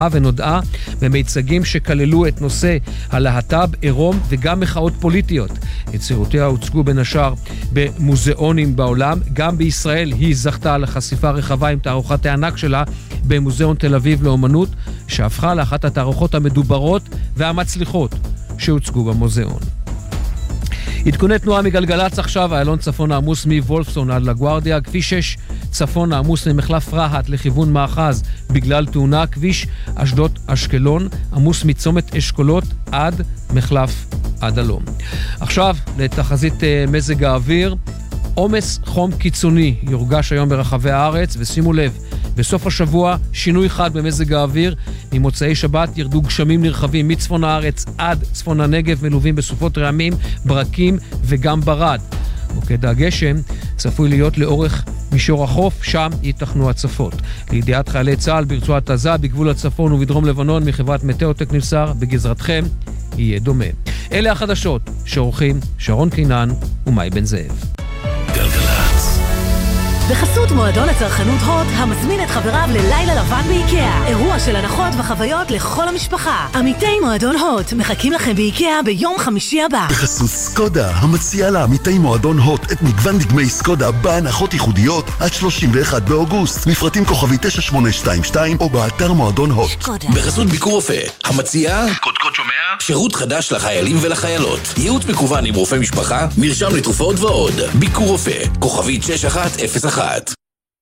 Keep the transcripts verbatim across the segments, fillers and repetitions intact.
ונודעה במיצגים שכללו את נושא הלהט"ב, עירום וגם מחאות פוליטיות. יצירותיה הוצגו בין השאר במוזיאונים בעולם. גם בישראל היא זכתה לחשיפה רחבה עם תערוכת הענק שלה במוזיאון תל אביב לאומנות, שהפכה לאחת התערוכות המדוברות והמצליחות שהוצגו במוזיאון. עדכוני תנועה מגלגלץ עכשיו, איילון צפון העמוס מוולפסון עד לגוארדיה, כביש שש צפון העמוס למחלף רהט לכיוון מאחז בגלל תאונה, כביש אשדוד אשקלון עמוס מצומת אשכולות עד מחלף עד הלום. עכשיו לתחזית מזג האוויר. עומס חום קיצוני יורגש היום ברחבי הארץ, ושימו לב, בסוף השבוע שינוי חד במזג האוויר. ממוצאי שבת ירדו גשמים נרחבים מצפון הארץ עד צפון הנגב, מלווים בסופות רעמים, ברקים וגם ברד. מוקד הגשם צפוי להיות לאורך מישור החוף, שם ייתכנו הצפות. לידיעת חיילי צה"ל ברצועת עזה, בגבול הצפון ובדרום לבנון, מחברת מטאוטק נמסר, בגזרתכם יהיה דומה. אלה החדשות שעורכים שרון קינן ומאי בן זאב. גלגלצ. בחסות מועדון הצרכנות הוט, המזמין את חבריו ללילה לבן באיקאה. אירוע של הנחות וחוויות לכל המשפחה. עמיתי מועדון הוט מחכים לכם באיקאה ביום חמישי הבא. בחסות סקודה, המציעה לעמיתי מועדון הוט את מגוון דגמי סקודה בהנחות ייחודיות עד שלושים ואחד באוגוסט. מפרטים כוכבי תשע שמונה שתיים שתיים או באתר מועדון הוט. בחסות ביקור רופא, המציעה קודקוד שומע שירות חדש לחיילים ולחיילות. ייעוץ מקוון עם רופא משפחה, מרשם לתרופות ועוד. ביקור רופא, כוכבית שש אחת אפס אחת.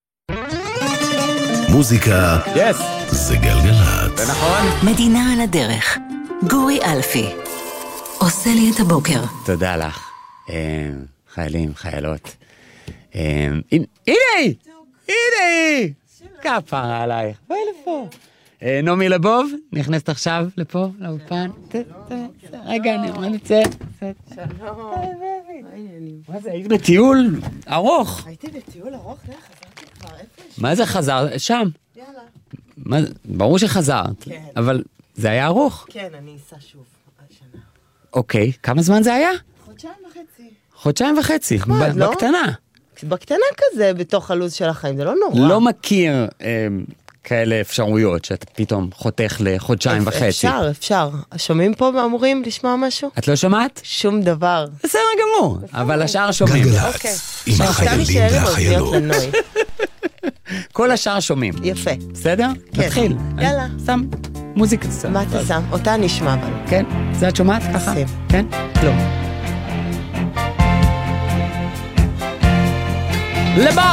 מוזיקה יס זה גלגלצ. זה נכון. מדינה על הדרך. גורי אלפי עושה לי את הבוקר. תודה לך. חיילים, חיילות. הנה היא! הנה היא! כפרה עלייך. בואי לפה. נעמי לבוב, נכנסת עכשיו לפה, לאופן. רגע, אני אומר לצא. שלום. מה זה, היית בטיול ארוך? הייתי בטיול ארוך, זה חזרתי כבר איפה? מה זה חזר? שם. יאללה. ברור שחזרת, אבל זה היה ארוך. כן, אני אסע שוב השנה. אוקיי, כמה זמן זה היה? חודשיים וחצי. חודשיים וחצי, בקטנה. בקטנה כזה, בתוך הלוז של החיים, זה לא נורא. לא מכיר כאלה אפשרויות שאתה פתאום חותך לחודשיים וחצי. אפשר, אפשר. השומעים פה אמורים לשמוע משהו? את לא שמעת? שום דבר. בסדר גמור, אבל השאר שומעים. גלגלצ, עם החיילים והחיילות. כל השאר שומעים. יפה. בסדר? כן. נתחיל. יאללה. שם מוזיקה. מה אתה שם? אותה נשמע אבל. כן? זה את שומעת ככה? שים. כן? לא. למה?